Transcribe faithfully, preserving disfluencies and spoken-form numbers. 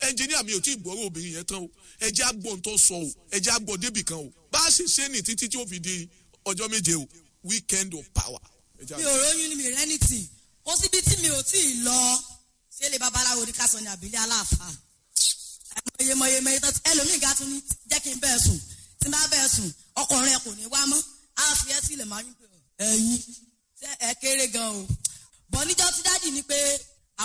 ẹnjìníà mi ò tí ì gbọ́rọ̀ obìnrin yẹn tán o ẹ jẹ́ àgbọ̀n tó sọ o ẹ jẹ́ àgbọ̀n débì kan o bá a ṣe ṣe ní títí tí ó fi di ọjọ́ méje o weekend of power. mi ò róyún ní mi rẹ́ ní tì ó síbi tí mi ò tí ì lọ ṣé lè babaláwo ní kásán ní àbílẹ̀ aláàfáà mọ̀yẹmọ̀yẹmọ̀ yẹn ẹlòmíì ga tún ní jẹ́ kí n bẹ́ẹ̀ sùn tí n bá bẹ́ẹ̀ sùn ọkùnrin ẹ kò ní wá mọ́ á fi ẹ́ sílẹ̀ máa ń pè ọ́ ẹ̀yin ẹ kéré gan o bọ̀ níjọ́ tí dáàdì ní pé